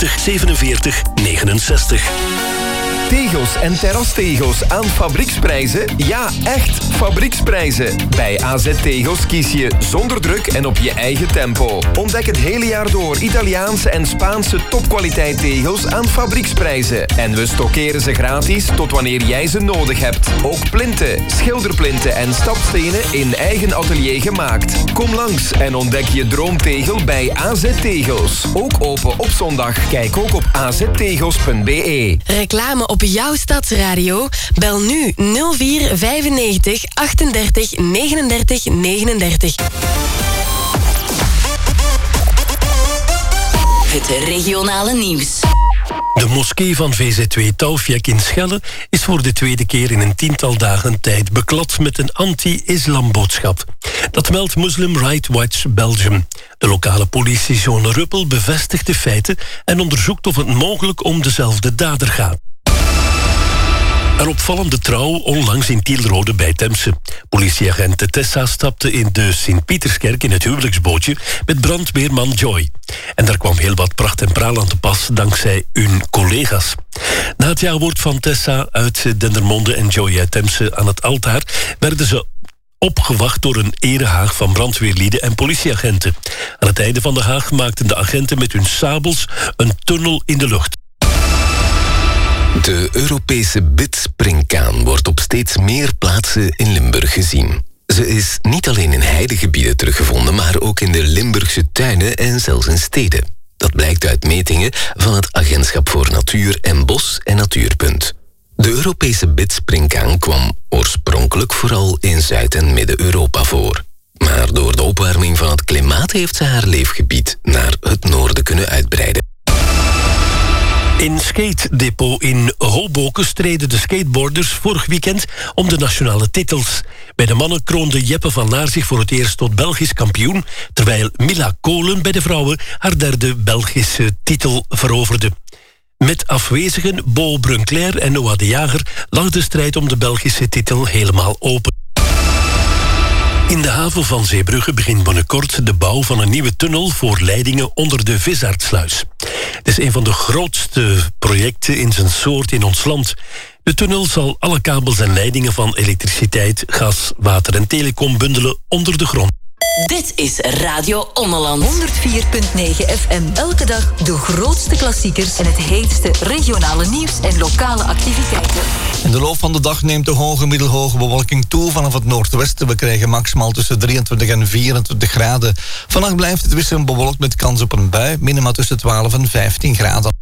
47 69. Tegels en terrastegels aan fabrieksprijzen? Ja, echt fabrieksprijzen. Bij AZ Tegels kies je zonder druk en op je eigen tempo. Ontdek het hele jaar door Italiaanse en Spaanse topkwaliteit tegels aan fabrieksprijzen. En we stockeren ze gratis tot wanneer jij ze nodig hebt. Ook plinten, schilderplinten en stapstenen in eigen atelier gemaakt. Kom langs en ontdek je droomtegel bij AZ Tegels. Ook open op zondag. Kijk ook op aztegels.be. Reclame op jouw stadsradio? Bel nu 04 95 38 39 39. Het regionale nieuws. De moskee van VZ2 Tawfiq in Schelle is voor de tweede keer in een tiental dagen tijd beklad met een anti-islamboodschap. Dat meldt Muslim Rights Watch Belgium. De lokale politiezone Ruppel bevestigt de feiten en onderzoekt of het mogelijk om dezelfde dader gaat. Een opvallende trouw onlangs in Tielrode bij Temse. Politieagent Tessa stapte in de Sint-Pieterskerk in het huwelijksbootje met brandweerman Joy. En daar kwam heel wat pracht en praal aan te pas dankzij hun collega's. Na het jaarwoord van Tessa uit Dendermonde en Joy uit Temse aan het altaar werden ze opgewacht door een erehaag van brandweerlieden en politieagenten. Aan het einde van de haag maakten de agenten met hun sabels een tunnel in de lucht. De Europese bidspringkaan wordt op steeds meer plaatsen in Limburg gezien. Ze is niet alleen in heidegebieden teruggevonden, maar ook in de Limburgse tuinen en zelfs in steden. Dat blijkt uit metingen van het Agentschap voor Natuur en Bos en Natuurpunt. De Europese bidspringkaan kwam oorspronkelijk vooral in Zuid- en Midden-Europa voor. Maar door de opwarming van het klimaat heeft ze haar leefgebied naar het noorden kunnen uitbreiden. In Skate-depot in Hoboken streden de skateboarders vorig weekend om de nationale titels. Bij de mannen kroonde Jeppe van Laar zich voor het eerst tot Belgisch kampioen, terwijl Mila Kolen bij de vrouwen haar derde Belgische titel veroverde. Met afwezigen Bo Brunclair en Noah de Jager lag de strijd om de Belgische titel helemaal open. In de haven van Zeebrugge begint binnenkort de bouw van een nieuwe tunnel voor leidingen onder de Visardsluis. Het is een van de grootste projecten in zijn soort in ons land. De tunnel zal alle kabels en leidingen van elektriciteit, gas, water en telecom bundelen onder de grond. Dit is Radio Ommeland. 104.9 FM. Elke dag de grootste klassiekers en het heetste regionale nieuws en lokale activiteiten. In de loop van de dag neemt de hoge middelhoge bewolking toe vanaf het noordwesten. We krijgen maximaal tussen 23 en 24 graden. Vannacht blijft het wisselend bewolkt met kans op een bui. Minima tussen 12 en 15 graden.